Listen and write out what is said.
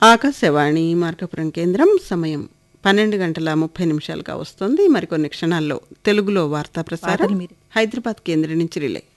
ఆకాశవాణి మార్కాపురం కేంద్రం. సమయం 12:30 వస్తుంది. మరికొన్ని క్షణాల్లో తెలుగులో వార్తా ప్రసారం హైదరాబాద్ కేంద్రం నుంచి రిలే.